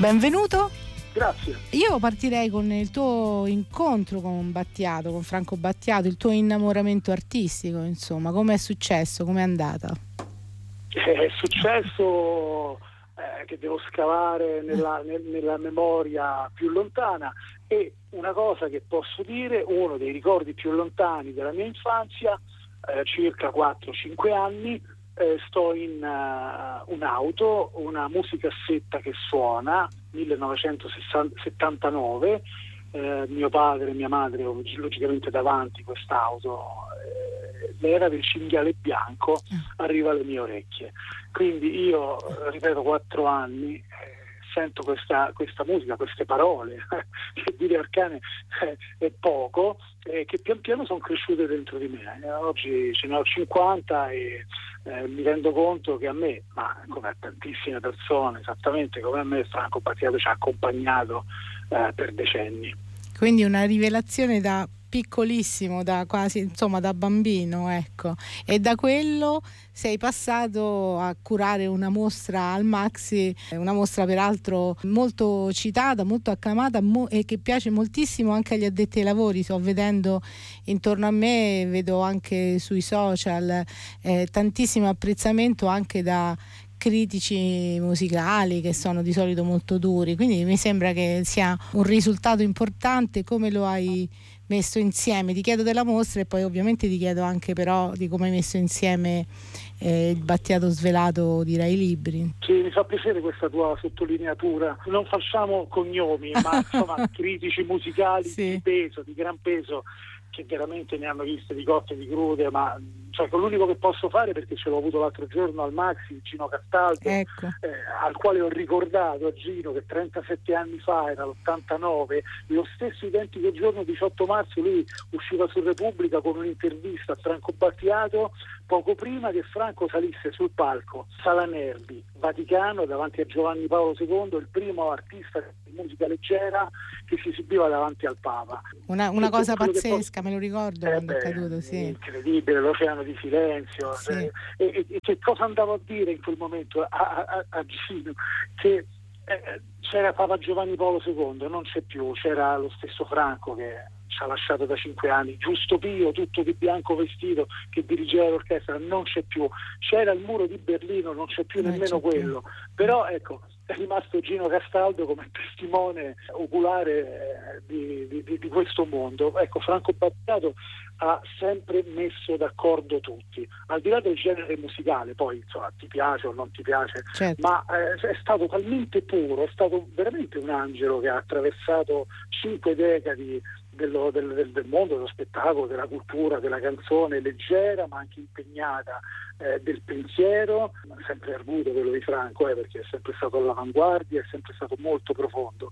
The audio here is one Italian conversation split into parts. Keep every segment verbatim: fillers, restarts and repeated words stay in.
Benvenuto. Grazie. Io partirei con il tuo incontro con Battiato, con Franco Battiato, il tuo innamoramento artistico, insomma, come è successo, come è andata? È successo eh, che devo scavare nella, nel, nella memoria più lontana, e una cosa che posso dire, uno dei ricordi più lontani della mia infanzia, eh, circa quattro cinque anni, eh, sto in uh, un'auto, una musicassetta che suona, millenovecentosettantanove, eh, mio padre e mia madre logicamente davanti quest'auto, eh, l'era del cinghiale bianco arriva alle mie orecchie, quindi io ripeto quattro anni, eh, sento questa, questa musica, queste parole che dire Arcane eh, è poco, eh, che pian piano sono cresciute dentro di me. Eh, oggi ce ne ho cinquanta e eh, mi rendo conto che a me, ma come a tantissime persone, esattamente come a me, Franco Battiato ci ha accompagnato eh, per decenni. Quindi una rivelazione da piccolissimo, da quasi, insomma, da bambino, ecco. E da quello sei passato a curare una mostra al Maxi, una mostra peraltro molto citata, molto acclamata mo- e che piace moltissimo anche agli addetti ai lavori. Sto vedendo intorno a me, vedo anche sui social eh, tantissimo apprezzamento anche da critici musicali che sono di solito molto duri, quindi mi sembra che sia un risultato importante. Come lo hai messo insieme? Ti chiedo della mostra e poi ovviamente ti chiedo anche però di come hai messo insieme eh, il Battiato svelato di Rai Libri. Sì, mi fa piacere questa tua sottolineatura. Non facciamo cognomi, ma insomma critici musicali sì. di peso, di gran peso, che veramente ne hanno viste di cotte e di crude, ma cioè, con l'unico che posso fare, perché ce l'ho avuto l'altro giorno al Maxi, Gino Castaldo, ecco. eh, al quale ho ricordato a Gino che trentasette anni fa, era l'ottantanove, lo stesso identico giorno, diciotto marzo, lui usciva su Repubblica con un'intervista a Franco Battiato poco prima che Franco salisse sul palco Sala Nervi, Vaticano, davanti a Giovanni Paolo secondo, il primo artista di musica leggera che si esibiva davanti al Papa. Una, una cosa pazzesca, poi, me lo ricordo eh quando beh, è accaduto, sì. Incredibile, l'oceano di silenzio. Sì. Eh, e, e che cosa andavo a dire in quel momento a, a, a Gino? Che eh, c'era Papa Giovanni Paolo secondo, non c'è più, c'era lo stesso Franco che ci ha lasciato da cinque anni, Giusto Pio, tutto di bianco vestito, che dirigeva l'orchestra, non c'è più, c'era il muro di Berlino, non c'è più non nemmeno c'è quello, più. Però ecco, è rimasto Gino Castaldo come testimone oculare di, di, di questo mondo. Ecco, Franco Battiato ha sempre messo d'accordo tutti, al di là del genere musicale, poi insomma ti piace o non ti piace, certo. ma eh, è stato talmente puro, è stato veramente un angelo che ha attraversato cinque decadi dello, del, del mondo dello spettacolo, della cultura, della canzone leggera ma anche impegnata, eh, del pensiero, sempre arguto quello di Franco, eh, perché è sempre stato all'avanguardia, è sempre stato molto profondo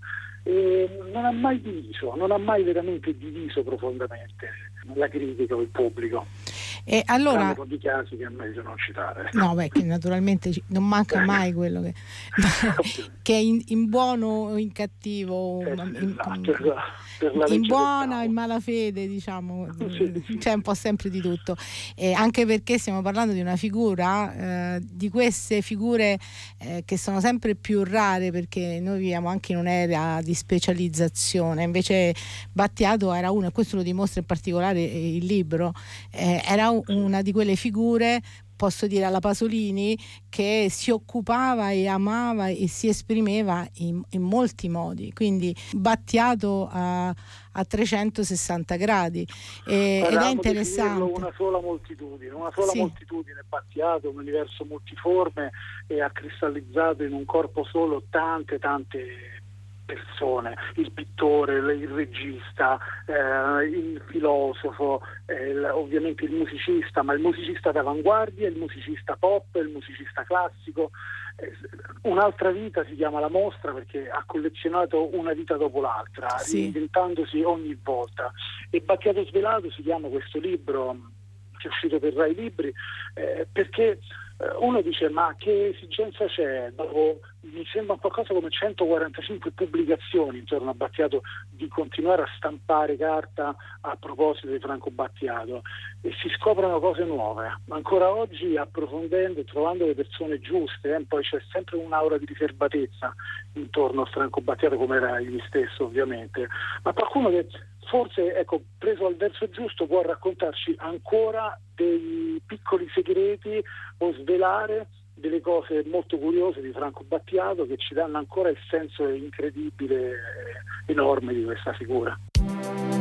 e non ha mai diviso, non ha mai veramente diviso profondamente la critica o il pubblico. E allora con di casi che è meglio non citare. No, beh, che naturalmente non manca mai quello che, che è in, in buono o in cattivo, eh, in, esatto, esatto, in buona, in malafede, diciamo, sì, sì, c'è un po' sempre di tutto. E anche perché stiamo parlando di una figura, eh, di queste figure eh, che sono sempre più rare, perché noi viviamo anche in un'era di specializzazione. Invece Battiato era uno, e questo lo dimostra in particolare il libro, eh, era una di quelle figure, posso dire alla Pasolini, che si occupava e amava e si esprimeva in, in molti modi, quindi Battiato a, a trecentosessanta gradi e, ed è interessante. Una sola moltitudine, una sola sì. moltitudine, Battiato, un universo multiforme, e ha cristallizzato in un corpo solo tante tante persone, il pittore, il regista, eh, il filosofo, eh, il, ovviamente il musicista, ma il musicista d'avanguardia, il musicista pop, il musicista classico. Eh, un'altra vita si chiama la mostra, perché ha collezionato una vita dopo l'altra, sì. reinventandosi ogni volta. E Battiato svelato si chiama questo libro che è uscito per Rai Libri, eh, perché uno dice ma che esigenza c'è? Dopo, mi sembra qualcosa come centoquarantacinque pubblicazioni intorno a Battiato di continuare a stampare carta a proposito di Franco Battiato, e si scoprono cose nuove. Ancora oggi, approfondendo e trovando le persone giuste, eh, poi c'è sempre un'aura di riservatezza intorno a Franco Battiato, come era egli stesso ovviamente, ma qualcuno che forse, ecco, preso al verso giusto, può raccontarci ancora dei piccoli segreti o svelare delle cose molto curiose di Franco Battiato che ci danno ancora il senso incredibile, enorme di questa figura.